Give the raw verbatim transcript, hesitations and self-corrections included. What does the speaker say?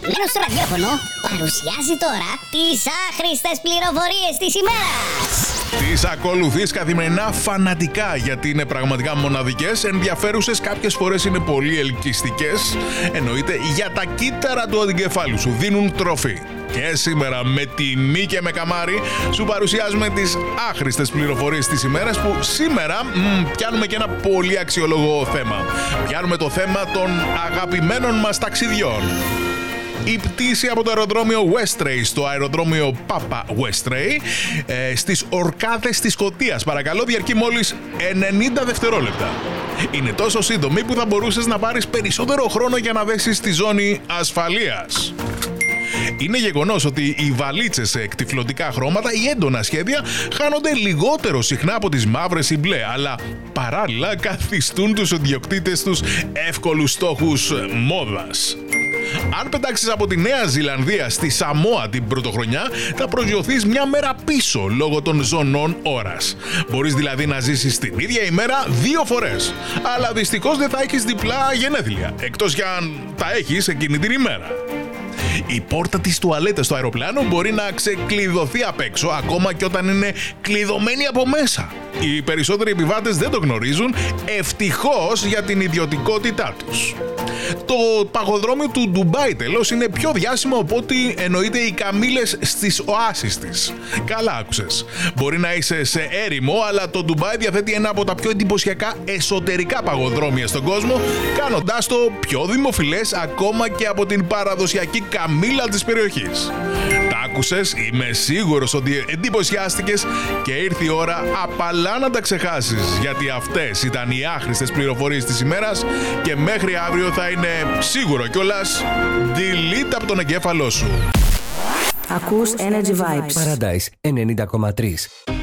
αγαπημένο στο ραδιόφωνο παρουσιάζει τώρα τις άχρηστες πληροφορίες της ημέρας. Τις ακολουθείς καθημερινά φανατικά, γιατί είναι πραγματικά μοναδικές, ενδιαφέρουσες, κάποιες φορές είναι πολύ ελκυστικές. Εννοείται για τα κύτταρα του εγκεφάλου σου, δίνουν τροφή. Και σήμερα με τιμή και με καμάρι σου παρουσιάζουμε τις άχρηστες πληροφορίες της ημέρας, που σήμερα μ, πιάνουμε και ένα πολύ αξιόλογο θέμα. Πιάνουμε το θέμα των αγαπημένων μας ταξιδιών. Η πτήση από το αεροδρόμιο Westray στο αεροδρόμιο Papa Westray ε, στις Ορκάδες της Σκωτίας, παρακαλώ, διαρκεί μόλις ενενήντα δευτερόλεπτα. Είναι τόσο σύντομη που θα μπορούσες να πάρεις περισσότερο χρόνο για να δέσεις τη ζώνη ασφαλείας. Είναι γεγονός ότι οι βαλίτσες σε εκτυφλωτικά χρώματα ή έντονα σχέδια χάνονται λιγότερο συχνά από τις μαύρες ή μπλε, αλλά παράλληλα καθιστούν τους ιδιοκτήτες τους εύκολους στόχους μόδας. Αν πετάξεις από τη Νέα Ζηλανδία στη Σαμόα την πρωτοχρονιά, θα προσγειωθείς μια μέρα πίσω λόγω των ζωνών ώρας. Μπορείς δηλαδή να ζήσεις την ίδια ημέρα δύο φορές, αλλά δυστυχώς δεν θα έχεις διπλά γενέθλια, εκτός κι αν τα έχεις εκείνη την ημέρα. Η πόρτα της τουαλέτας στο αεροπλάνο μπορεί να ξεκλειδωθεί απ' έξω, ακόμα και όταν είναι κλειδωμένη από μέσα. Οι περισσότεροι επιβάτες δεν το γνωρίζουν, ευτυχώς για την ιδιωτικότητά τους. Το παγοδρόμιο του Ντουμπάι, τέλος, είναι πιο διάσημο από ό,τι εννοείται οι καμήλες στις οάσεις της. Καλά άκουσες. Μπορεί να είσαι σε έρημο, αλλά το Ντουμπάι διαθέτει ένα από τα πιο εντυπωσιακά εσωτερικά παγοδρόμια στον κόσμο, κάνοντάς το πιο δημοφιλές ακόμα και από την παραδοσιακή καμήλα της περιοχής. Τα άκουσες, είμαι σίγουρος ότι εντυπωσιάστηκες και ήρθε η ώρα απαλά να τα ξεχάσεις, γιατί αυτές ήταν οι άχρηστες πληροφορίες της ημέρας και μέχρι αύριο θα είναι σίγουρο κιόλας delete από τον εγκέφαλό σου. Ακούς Energy Vibes. Paradise ενενήντα κόμμα τρία.